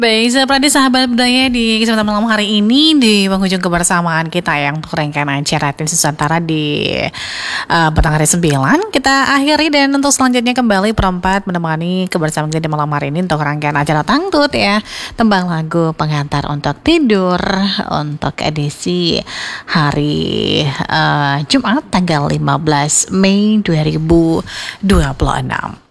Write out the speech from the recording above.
Baik, seperti sahabat budaya di kesempatan malam hari ini di penghujung kebersamaan kita yang untuk rangkaian acara Tim Nusantara di petang hari 9 kita akhiri, dan untuk selanjutnya kembali perempat menemani kebersamaan kita di malam hari ini untuk rangkaian acara Tangtut ya, tembang lagu pengantar untuk tidur untuk edisi hari Jumat tanggal 15 Mei 2026.